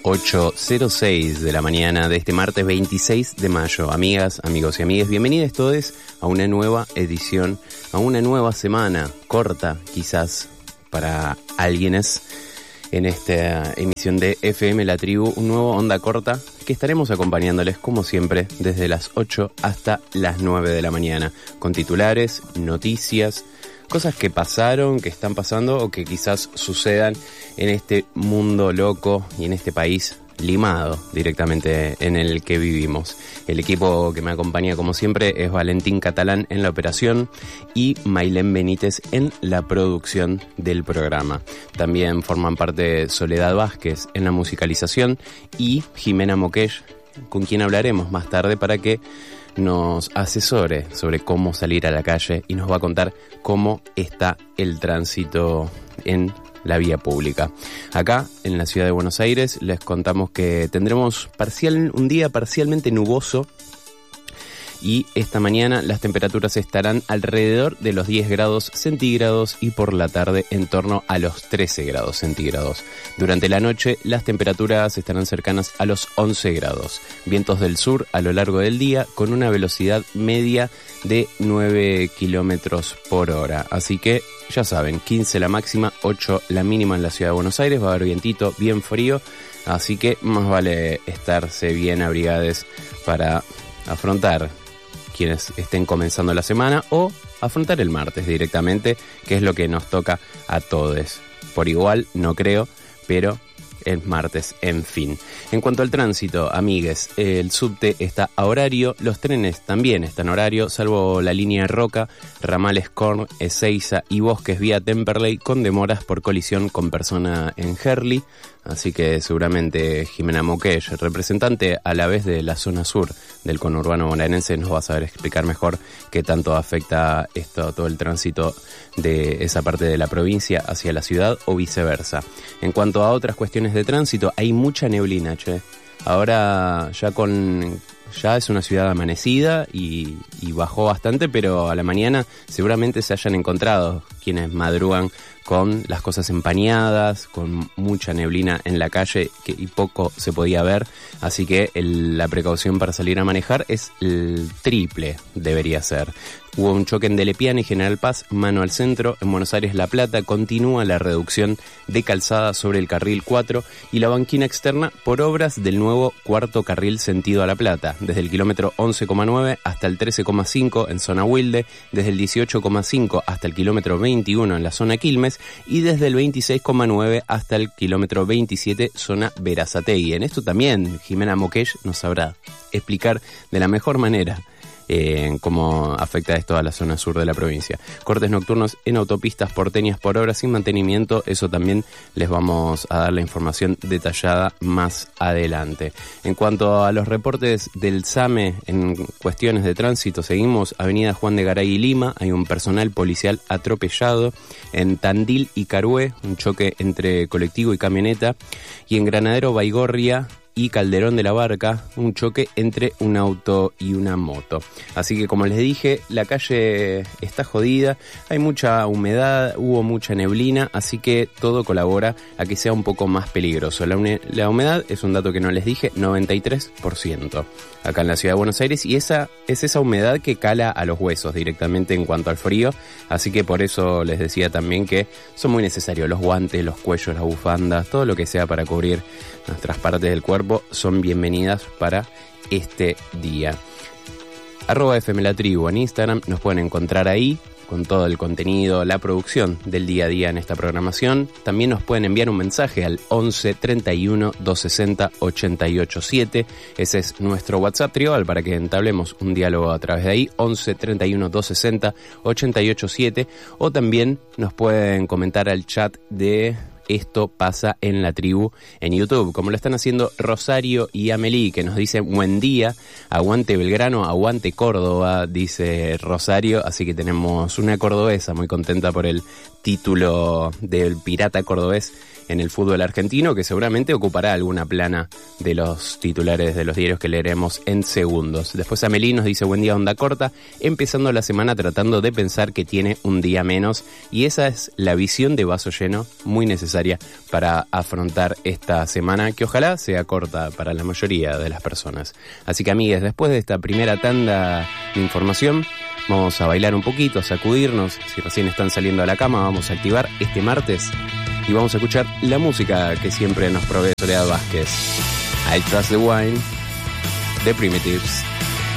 8:06 de la mañana de este martes 26 de mayo. Amigas, amigos y amigas, bienvenidos todos a una nueva edición, a una nueva semana, corta quizás para alguienes, en esta emisión de FM La Tribu, un nuevo Onda Corta que estaremos acompañándoles como siempre desde las 8 hasta las 9 de la mañana, con titulares, noticias, cosas que pasaron, que están pasando o que quizás sucedan en este mundo loco y en este país limado directamente en el que vivimos. El equipo que me acompaña como siempre es Valentín Catalán en la operación y Mailén Benítez en la producción del programa. También forman parte Soledad Vázquez en la musicalización y Jimena Moqueix, con quien hablaremos más tarde para que nos asesore sobre cómo salir a la calle y nos va a contar cómo está el tránsito en la vía pública. Acá, en la ciudad de Buenos Aires, les contamos que tendremos un día parcialmente nuboso y esta mañana las temperaturas estarán alrededor de los 10 grados centígrados y por la tarde en torno a los 13 grados centígrados. Durante la noche las temperaturas estarán cercanas a los 11 grados. Vientos del sur a lo largo del día con una velocidad media de 9 kilómetros por hora. Así que ya saben, 15 la máxima, 8 la mínima en la ciudad de Buenos Aires. Va a haber vientito bien frío, así que más vale estarse bien abrigades para afrontar quienes estén comenzando la semana o afrontar el martes directamente, que es lo que nos toca a todos. Por igual, no creo, pero es martes, en fin. En cuanto al tránsito, amigues, el subte está a horario, los trenes también están a horario, salvo la línea Roca, ramales Korn, Ezeiza y Bosques vía Temperley, con demoras por colisión con persona en Herli. Así que seguramente Jimena Moqueix, representante a la vez de la zona sur del conurbano bonaerense, nos va a saber explicar mejor qué tanto afecta esto, todo el tránsito de esa parte de la provincia hacia la ciudad o viceversa. En cuanto a otras cuestiones de tránsito, hay mucha neblina, che. Ahora ya es una ciudad amanecida y bajó bastante, pero a la mañana seguramente se hayan encontrado quienes madrugan con las cosas empañadas, con mucha neblina en la calle y poco se podía ver, así que la precaución para salir a manejar es el triple, debería ser. Hubo un choque en Delepiane y General Paz, mano al centro. En Buenos Aires La Plata continúa la reducción de calzada sobre el carril 4 y la banquina externa por obras del nuevo cuarto carril sentido a La Plata, desde el kilómetro 11,9 hasta el 13,5 en zona Wilde, desde el 18,5 hasta el kilómetro 21 en la zona Quilmes y desde el 26,9 hasta el kilómetro 27 zona Berazategui. En esto también Jimena Moqueix nos sabrá explicar de la mejor manera cómo afecta esto a la zona sur de la provincia. Cortes nocturnos en autopistas porteñas por obras sin mantenimiento, eso también les vamos a dar la información detallada más adelante. En cuanto a los reportes del SAME en cuestiones de tránsito, seguimos Avenida Juan de Garay y Lima, hay un personal policial atropellado. En Tandil y Carué, un choque entre colectivo y camioneta, y en Granadero Baigorria y Calderón de la Barca, un choque entre un auto y una moto. Así que, como les dije, la calle está jodida, hay mucha humedad, hubo mucha neblina, así que todo colabora a que sea un poco más peligroso. La humedad es un dato que no les dije, 93% acá en la ciudad de Buenos Aires, y esa es esa humedad que cala a los huesos directamente en cuanto al frío, así que por eso les decía también que son muy necesarios los guantes, los cuellos, las bufandas, todo lo que sea para cubrir nuestras partes del cuerpo son bienvenidas para este día. @FM La Tribu en Instagram, nos pueden encontrar ahí con todo el contenido, la producción del día a día en esta programación. También nos pueden enviar un mensaje al 11 31 260 887. Ese es nuestro WhatsApp tribal para que entablemos un diálogo a través de ahí, 11 31 260 887. O también nos pueden comentar al chat de Esto Pasa en la Tribu en YouTube, como lo están haciendo Rosario y Amelie, que nos dicen buen día, aguante Belgrano, aguante Córdoba, dice Rosario, así que tenemos una cordobesa muy contenta por el título del pirata cordobés en el fútbol argentino, que seguramente ocupará alguna plana de los titulares de los diarios que leeremos en segundos. Después Amelie nos dice: buen día, onda corta, empezando la semana tratando de pensar que tiene un día menos, y esa es la visión de vaso lleno muy necesaria para afrontar esta semana, que ojalá sea corta para la mayoría de las personas. Así que, amigues, después de esta primera tanda de información, vamos a bailar un poquito, a sacudirnos. Si recién están saliendo a la cama, vamos a activar este martes y vamos a escuchar la música que siempre nos provee Soledad Vázquez. I Trust the Wine, The Primitives.